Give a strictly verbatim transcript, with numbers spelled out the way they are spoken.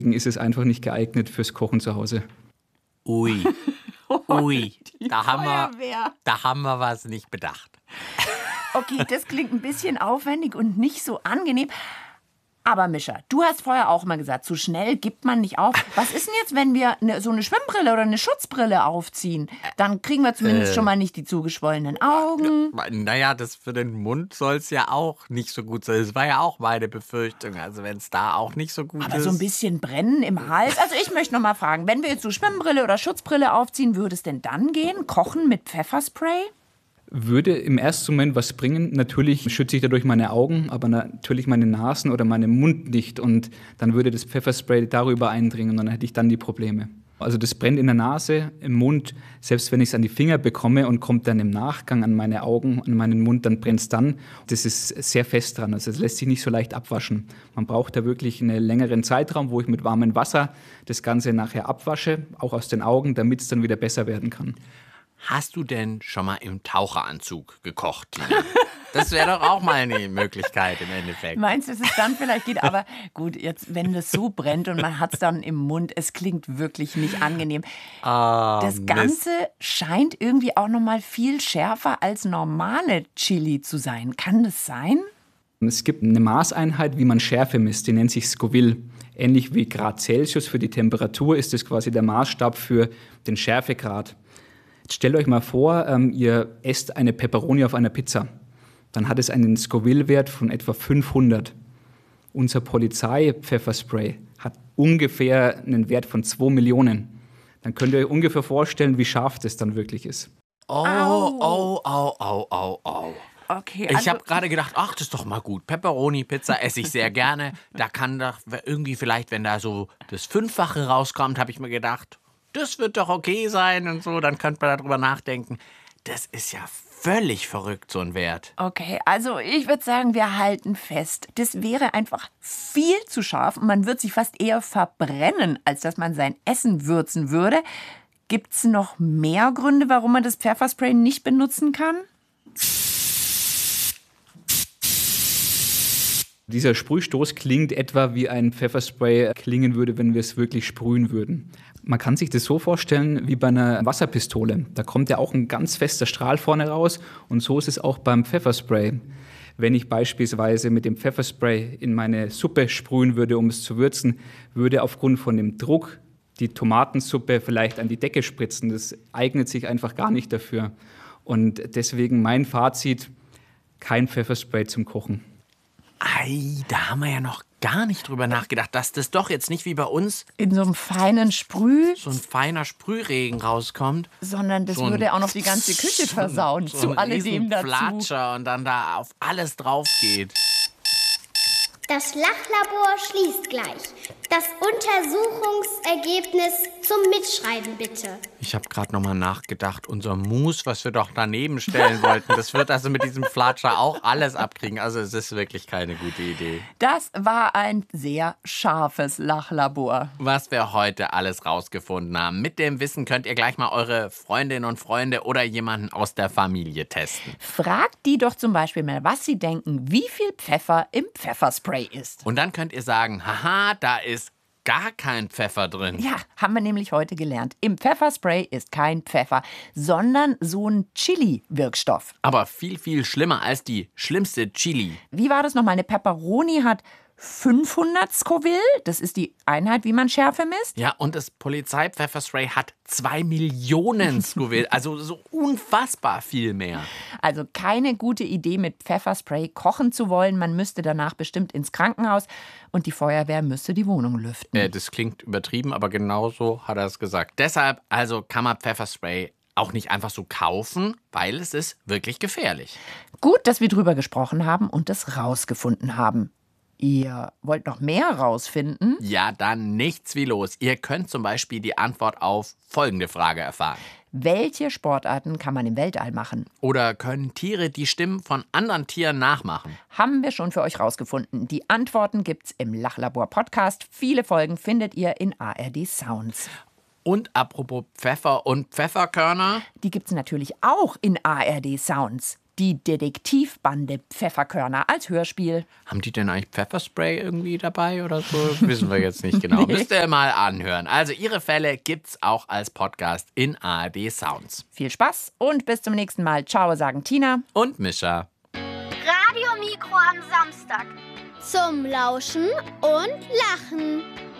Ist es einfach nicht geeignet fürs Kochen zu Hause. Ui, ui, da haben, wir, Feuerwehr. da haben wir was nicht bedacht. Okay, das klingt ein bisschen aufwendig und nicht so angenehm. Aber Mischa, du hast vorher auch mal gesagt, so schnell gibt man nicht auf. Was ist denn jetzt, wenn wir ne, so eine Schwimmbrille oder eine Schutzbrille aufziehen? Dann kriegen wir zumindest Äh. schon mal nicht die zugeschwollenen Augen. Naja, das für den Mund soll es ja auch nicht so gut sein. Das war ja auch meine Befürchtung. Also wenn es da auch nicht so gut Aber ist. so ein bisschen Brennen im Hals. Also ich möchte noch mal fragen, wenn wir jetzt so Schwimmbrille oder Schutzbrille aufziehen, würde es denn dann gehen? Kochen mit Pfefferspray? Würde im ersten Moment was bringen. Natürlich schütze ich dadurch meine Augen, aber natürlich meine Nasen oder meinen Mund nicht. Und dann würde das Pfefferspray darüber eindringen und dann hätte ich dann die Probleme. Also das brennt in der Nase, im Mund. Selbst wenn ich es an die Finger bekomme und kommt dann im Nachgang an meine Augen, an meinen Mund, dann brennt es dann. Das ist sehr fest dran. Also es lässt sich nicht so leicht abwaschen. Man braucht da wirklich einen längeren Zeitraum, wo ich mit warmem Wasser das Ganze nachher abwasche, auch aus den Augen, damit es dann wieder besser werden kann. Hast du denn schon mal im Taucheranzug gekocht, Tina? Das wäre doch auch mal eine Möglichkeit im Endeffekt. Meinst du, dass es dann vielleicht geht? Aber gut, jetzt, wenn das so brennt und man hat es dann im Mund, es klingt wirklich nicht angenehm. Ah, Das Ganze scheint irgendwie auch noch mal viel schärfer als normale Chili zu sein. Kann das sein? Es gibt eine Maßeinheit, wie man Schärfe misst, die nennt sich Scoville. Ähnlich wie Grad Celsius für die Temperatur ist das quasi der Maßstab für den Schärfegrad. Jetzt stellt euch mal vor, ähm, ihr esst eine Pepperoni auf einer Pizza. Dann hat es einen Scoville-Wert von etwa fünfhundert. Unser Polizei-Pfefferspray hat ungefähr einen Wert von zwei Millionen. Dann könnt ihr euch ungefähr vorstellen, wie scharf das dann wirklich ist. Oh, Au. oh, au, au, au, au. Okay, Ich also, habe gerade gedacht, ach, das ist doch mal gut. Pepperoni-Pizza esse ich sehr gerne. Da kann doch irgendwie vielleicht, wenn da so das Fünffache rauskommt, habe ich mir gedacht, das wird doch okay sein und so. Dann könnte man darüber nachdenken. Das ist ja völlig verrückt, so ein Wert. okay, also ich würde sagen, wir halten fest. Das wäre einfach viel zu scharf und man würde sich fast eher verbrennen, als dass man sein Essen würzen würde. Gibt es noch mehr Gründe, warum man das Pfefferspray nicht benutzen kann? Dieser Sprühstoß klingt etwa wie ein Pfefferspray klingen würde, wenn wir es wirklich sprühen würden. Man kann sich das so vorstellen wie bei einer Wasserpistole. Da kommt ja auch ein ganz fester Strahl vorne raus und so ist es auch beim Pfefferspray. Wenn ich beispielsweise mit dem Pfefferspray in meine Suppe sprühen würde, um es zu würzen, würde aufgrund von dem Druck die Tomatensuppe vielleicht an die Decke spritzen. Das eignet sich einfach gar nicht dafür. Und deswegen mein Fazit, kein Pfefferspray zum Kochen. Ei, da haben wir ja noch gar nicht drüber nachgedacht, dass das doch jetzt nicht wie bei uns In so einem feinen Sprüh, so ein feiner Sprühregen rauskommt. sondern das So ein- würde auch noch die ganze Küche versauen. So zu ein alledem dazu. Riesenflatscher und dann da auf alles drauf geht. Das Lachlabor schließt gleich. Das Untersuchungsergebnis zum Mitschreiben bitte. Ich habe gerade nochmal nachgedacht, unser Mousse, was wir doch daneben stellen wollten, das wird also mit diesem Flatscher auch alles abkriegen. Also es ist wirklich keine gute Idee. Das war ein sehr scharfes Lachlabor. Was wir heute alles rausgefunden haben. Mit dem Wissen könnt ihr gleich mal eure Freundinnen und Freunde oder jemanden aus der Familie testen. Fragt die doch zum Beispiel mal, was sie denken, wie viel Pfeffer im Pfefferspray ist. Und dann könnt ihr sagen, haha, da ist gar kein Pfeffer drin. Ja, haben wir nämlich heute gelernt. Im Pfefferspray ist kein Pfeffer, sondern so ein Chili-Wirkstoff. Aber viel, viel schlimmer als die schlimmste Chili. Wie war das nochmal? Eine Pepperoni hat fünfhundert Scoville. Das ist die Einheit, wie man Schärfe misst. Ja, und das Polizeipfefferspray hat zwei Millionen Scoville. Also so unfassbar viel mehr. Also keine gute Idee, mit Pfefferspray kochen zu wollen. Man müsste danach bestimmt ins Krankenhaus und die Feuerwehr müsste die Wohnung lüften. Äh, das klingt übertrieben, aber genau so hat er es gesagt. Deshalb also kann man Pfefferspray auch nicht einfach so kaufen, weil es ist wirklich gefährlich. Gut, dass wir drüber gesprochen haben und das rausgefunden haben. Ihr wollt noch mehr rausfinden? Ja, dann nichts wie los. Ihr könnt zum Beispiel die Antwort auf folgende Frage erfahren. Welche Sportarten kann man im Weltall machen? Oder können Tiere die Stimmen von anderen Tieren nachmachen? Haben wir schon für euch rausgefunden. Die Antworten gibt's im Lachlabor-Podcast. Viele Folgen findet ihr in A R D Sounds. Und apropos Pfeffer und Pfefferkörner. Die gibt's natürlich auch in A R D Sounds. Die Detektivbande Pfefferkörner als Hörspiel. Haben die denn eigentlich Pfefferspray irgendwie dabei oder so? Wissen wir jetzt nicht genau. Nee. Müsst ihr mal anhören. Also ihre Fälle gibt's auch als Podcast in A R D Sounds. Viel Spaß und bis zum nächsten Mal. Ciao, sagen Tina und Mischa. Radio Mikro am Samstag. Zum Lauschen und Lachen.